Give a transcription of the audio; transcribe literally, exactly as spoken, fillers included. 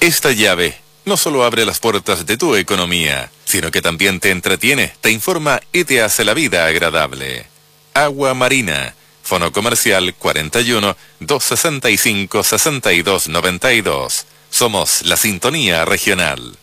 Esta llave no solo abre las puertas de tu economía, sino que también te entretiene, te informa y te hace la vida agradable. Agua Marina. Fono comercial cuarenta y uno, doscientos sesenta y cinco, sesenta y dos noventa y dos. Somos la sintonía regional.